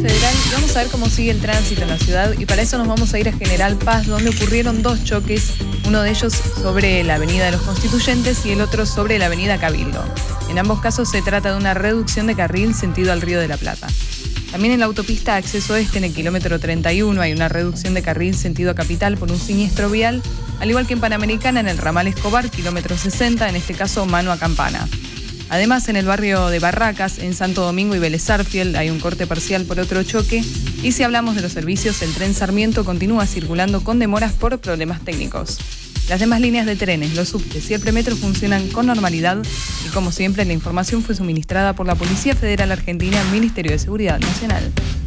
Federal y vamos a ver cómo sigue el tránsito en la ciudad, y para eso nos vamos a ir a General Paz, donde ocurrieron dos choques, uno de ellos sobre la avenida de los Constituyentes y el otro sobre la avenida Cabildo. En ambos casos se trata de una reducción de carril sentido al Río de la Plata. También en la autopista Acceso Este, en el kilómetro 31, hay una reducción de carril sentido a Capital por un siniestro vial, al igual que en Panamericana, en el ramal Escobar, kilómetro 60, en este caso mano a campana. Además, en el barrio de Barracas, en Santo Domingo y Vélez Sarsfield, hay un corte parcial por otro choque. Y si hablamos de los servicios, el tren Sarmiento continúa circulando con demoras por problemas técnicos. Las demás líneas de trenes, los subtes y el premetro funcionan con normalidad y, como siempre, la información fue suministrada por la Policía Federal Argentina, Ministerio de Seguridad Nacional.